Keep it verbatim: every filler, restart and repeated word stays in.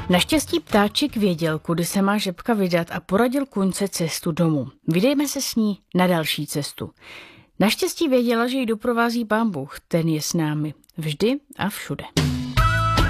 Naštěstí ptáček věděl, kudy se má žabka vydat a poradil kuňce cestu domů. Vydejme se s ní na další cestu. Naštěstí věděla, že ji doprovází Pán Bůh, ten je s námi vždy a všude.